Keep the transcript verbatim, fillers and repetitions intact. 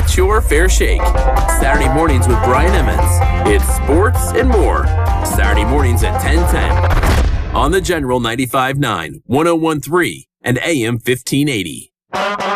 get your fair shake. Saturday mornings with Brian Emmons. It's sports and more. Saturday mornings at ten ten on the General ninety-five point nine, one oh one point three, and A M fifteen eighty.